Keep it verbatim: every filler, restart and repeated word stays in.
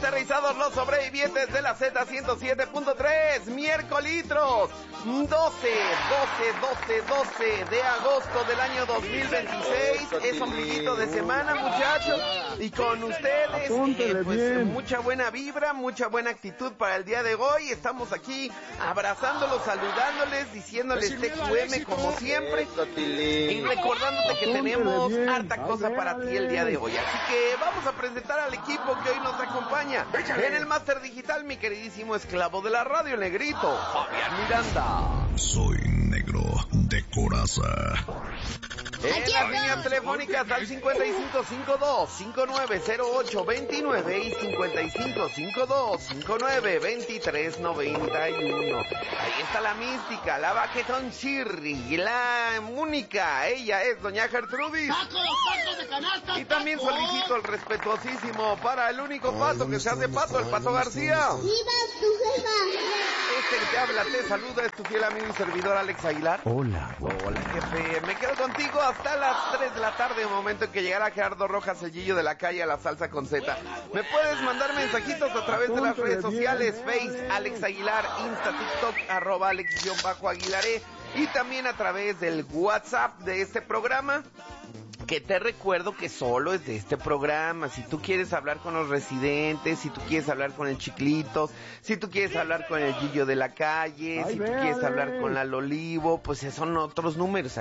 aterrizados los sobrevivientes de la Z ciento siete punto tres, miércolitros, doce, doce, doce, doce de agosto del año dos mil veintiséis, es ombliguito de semana, muchachos, y con ustedes, eh, pues mucha buena vibra, mucha buena actitud para el día de hoy. Estamos aquí abrazándolos, saludándoles, diciéndoles T Q M como siempre, y recordándote que tenemos harta cosa para ti el día de hoy. Así que vamos a presentar al equipo que hoy nos acompaña. En el máster digital, mi queridísimo esclavo de la radio, el negrito, Fabián Miranda. Soy negro de coraza. En las líneas telefónicas al cincuenta y cinco cincuenta y dos cincuenta y nueve cero ocho veintinueve y cincuenta y cinco cincuenta y dos cincuenta y nueve veintitrés noventa y uno. Ahí está la mística, la baquetón chirri, la única, ella es doña Gertrudis. Y también solicito el respetuosísimo para el único pato que se hace pato, el Pato García. ¡Viva tu jefa! Este que te habla, te saluda, es tu fiel amigo y servidor Alex Aguilar. Hola. Hola, jefe. Me quedo contigo hasta las tres de la tarde, momento en que llegara Gerardo Rojas, el Gillo de la calle, a la salsa con Z. Me puedes mandar mensajitos a través de las redes sociales, Face, Alex Aguilar, Insta, TikTok, arroba Alex-Aguilaré, y también a través del WhatsApp de este programa, que te recuerdo que solo es de este programa. Si tú quieres hablar con los residentes, si tú quieres hablar con el Chiclito, si tú quieres hablar con el Gillo de la calle, Ay, si tú quieres hablar con la Lolivo, pues son otros números.